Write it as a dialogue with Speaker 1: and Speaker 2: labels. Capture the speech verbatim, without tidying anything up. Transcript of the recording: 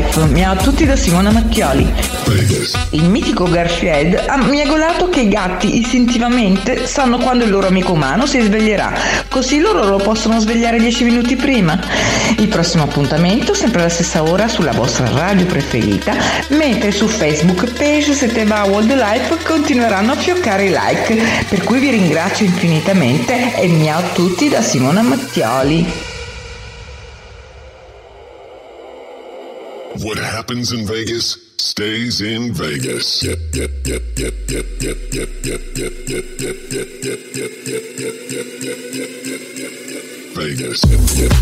Speaker 1: Life. Miau a tutti da Simona Mattioli. Il mitico Garfield ha miagolato che i gatti istintivamente sanno quando il loro amico umano si sveglierà, così loro lo possono svegliare dieci minuti prima. Il prossimo appuntamento sempre alla stessa ora sulla vostra radio preferita, mentre su Facebook page Sette va Wildlife continueranno a fioccare i like, per cui vi ringrazio infinitamente e miau a tutti da Simona Mattioli.
Speaker 2: What happens in Vegas stays in Vegas. Yep, yep, yep, yep, yep, yep, yep, yep, yep, yep, yep, yep, yep, yep, yep, yep, yep, yep, yep, yep, Vegas. Yep, yep.